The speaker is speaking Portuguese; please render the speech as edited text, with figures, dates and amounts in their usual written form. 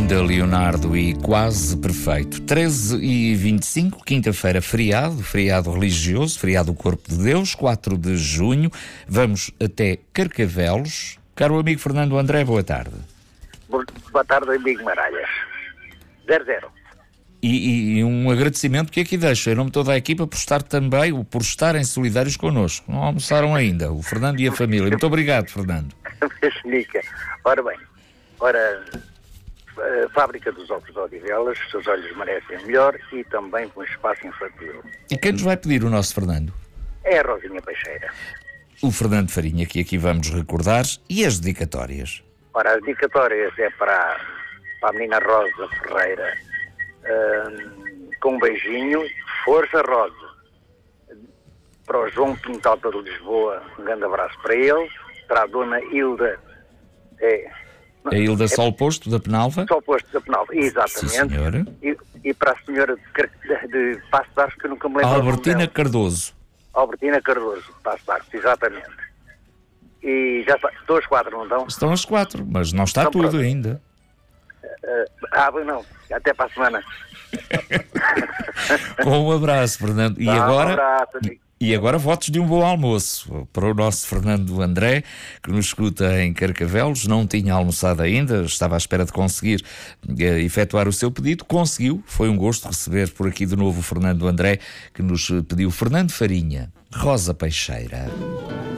Linda, Leonardo e Quase Perfeito. 13h25, quinta-feira, feriado religioso, feriado do Corpo de Deus, 4 de junho. Vamos até Carcavelos. Caro amigo Fernando André, boa tarde. Boa tarde, amigo Maralhas. 0-0. E um agradecimento que aqui deixo, em nome de toda a equipa, por estarem solidários connosco. Não almoçaram ainda, o Fernando e a família. Muito obrigado, Fernando. Ora bem, a fábrica dos ovos de Odivelas, os seus olhos merecem melhor e também com espaço infantil. E quem nos vai pedir o nosso Fernando? É a Rosinha Peixeira. O Fernando Farinha, que aqui vamos recordar, e as dedicatórias? Ora, as dedicatórias é para a menina Rosa Ferreira, com um beijinho, Força Rosa. Para o João Pintota de Lisboa, um grande abraço para ele. Para a dona Hilda, a Hilda Sol Posto, da Penalva? Sol Posto, da Penalva, exatamente. Sim, senhora. E para a senhora de Passo de Arcos, que eu nunca me lembro. Albertina Cardoso. Albertina Cardoso, de Passo de Arcos, exatamente. E já está, estão as 4, não estão? Estão as 4, mas não está tudo ainda. Não, até para a semana. Com um abraço, Fernando. E agora... Um abraço, amigo. E agora votos de um bom almoço para o nosso Fernando André, que nos escuta em Carcavelos. Não tinha almoçado ainda, estava à espera de conseguir efetuar o seu pedido. Conseguiu, foi um gosto receber por aqui de novo o Fernando André, que nos pediu Fernando Farinha, Rosa Peixeira.